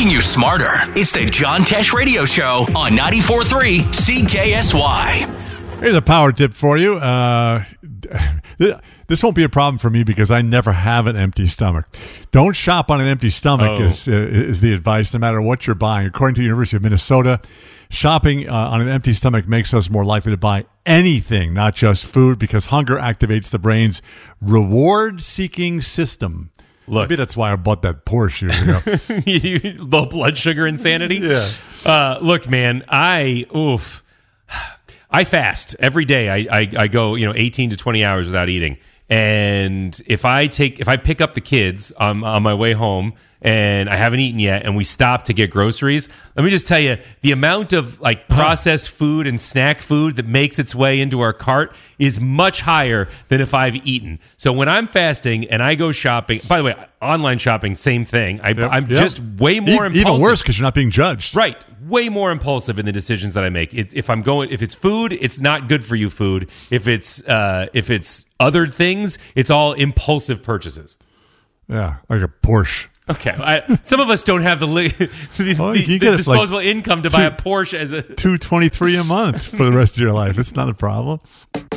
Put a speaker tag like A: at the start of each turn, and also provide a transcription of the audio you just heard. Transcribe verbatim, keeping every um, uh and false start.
A: making you smarter. It's the John Tesh Radio Show on ninety-four point three C K S Y.
B: Here's a power tip for you. Uh, this won't be a problem for me because I never have an empty stomach. Don't shop on an empty stomach
C: Oh.
B: is, is the advice, no matter what you're buying. According to the University of Minnesota, shopping uh, on an empty stomach makes us more likely to buy anything, not just food, because hunger activates the brain's reward-seeking system.
C: Look.
B: Maybe that's why I bought that Porsche years ago.
C: Low blood sugar insanity.
B: Yeah.
C: Uh, look, man, I oof. I fast every day. I, I I go you know eighteen to twenty hours without eating, and if I take if I pick up the kids on, on my way home and I haven't eaten yet, and we stop to get groceries, let me just tell you, the amount of like processed food and snack food that makes its way into our cart is much higher than if I've eaten. So when I'm fasting and I go shopping, by the way, online shopping, same thing. I,
B: Yep,
C: I'm
B: yep.
C: just way more
B: Even
C: impulsive.
B: worse because you're not being judged.
C: Right. Way more impulsive in the decisions that I make. It, if I'm going, if it's food, it's not good for you food. If it's uh, if it's other things, it's all impulsive purchases.
B: Yeah, like a Porsche.
C: Okay. I, some of us don't have the, li- the,
B: Well,
C: the,
B: you
C: the
B: get it for like
C: disposable income to buy a Porsche as a.
B: two twenty-three a month for the rest of your life. It's not a problem.